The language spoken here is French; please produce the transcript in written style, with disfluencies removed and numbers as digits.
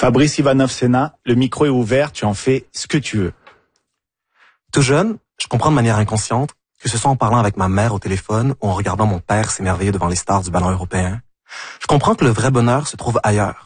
Fabrice Ivanov-Sena, le micro est ouvert, tu en fais ce que tu veux. Tout jeune, je comprends de manière inconsciente, que ce soit en parlant avec ma mère au téléphone ou en regardant mon père s'émerveiller devant les stars du ballon européen, je comprends que le vrai bonheur se trouve ailleurs.